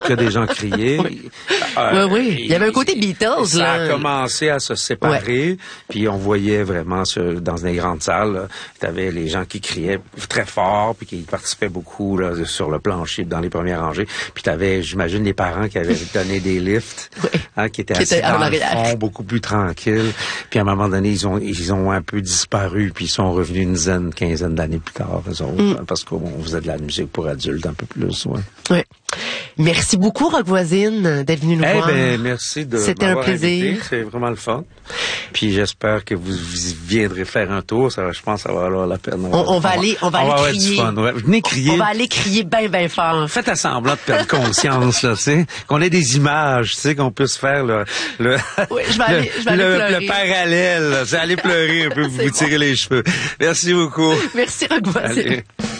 que des gens criaient. Oui. Il y avait un côté Beatles, ça là. a commencé à se séparer, puis on voyait vraiment dans des grandes salles, t'avais les gens qui criaient très fort, puis qui participaient beaucoup là, sur le plancher, dans les premières rangées. Puis t'avais, j'imagine, les parents qui avaient donné des lifts, qui étaient assis dans le fond, beaucoup plus tranquilles. Puis à un moment donné, ils ont un peu disparu, puis ils sont revenus une dizaine, quinzaine d'années plus tard, eux autres, parce qu'on faisait de la musique pour adultes un peu plus. Ouais. Merci beaucoup, Rock Voisine, d'être venu nous voir. Merci de C'était un plaisir. Invité. C'est vraiment le fun. Puis j'espère que vous viendrez faire un tour. Ça, je pense que ça va avoir la peine. On va aller crier. Du fun, venez crier. On va aller crier bien fort. Faites à semblant de perdre conscience, là, tu sais. Qu'on ait des images, tu sais, qu'on puisse faire oui, je vais aller pleurer. Le parallèle, c'est aller pleurer un peu, vous tirer les cheveux. Merci beaucoup. Merci, Rock Voisine. Allez.